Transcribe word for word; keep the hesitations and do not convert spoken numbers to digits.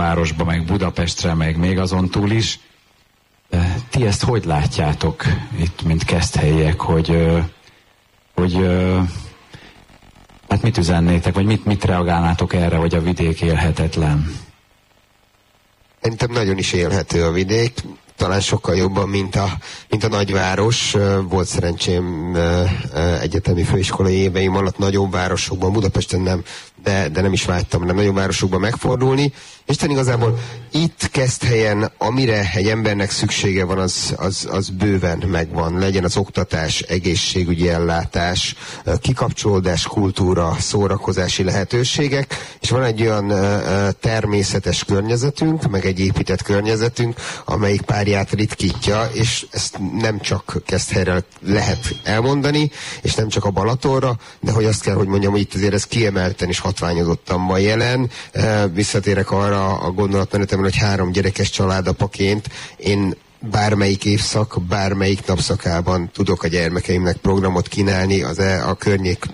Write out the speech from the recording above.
nagyvárosba, meg Budapestre, meg még azon túl is. Ti ezt hogy látjátok itt, mint Keszthelyiek, hogy, hogy hát mit üzennétek, vagy mit, mit reagálnátok erre, hogy a vidék élhetetlen? Szerintem nagyon is élhető a vidék, talán sokkal jobban, mint a, mint a nagyváros. Volt szerencsém egyetemi főiskolai éveim alatt nagyobb városokban, Budapesten nem, de, de nem is vágytam, nem nagyobb városokban megfordulni. Isten igazából itt Keszthelyen, amire egy embernek szüksége van, az, az, az bőven megvan. Legyen az oktatás, egészségügyi ellátás, kikapcsolódás, kultúra, szórakozási lehetőségek, és van egy olyan uh, természetes környezetünk, meg egy épített környezetünk, amelyik párját ritkítja, és ezt nem csak Keszthelyre lehet elmondani, és nem csak a Balatonra, de hogy azt kell, hogy mondjam, hogy itt azért ez kiemelten is hatványozottan van jelen. Uh, visszatérek arra a gondolatmenetemre, hogy három gyerekes családapaként én bármelyik évszak, bármelyik napszakában tudok a gyermekeimnek programot kínálni az e, a környék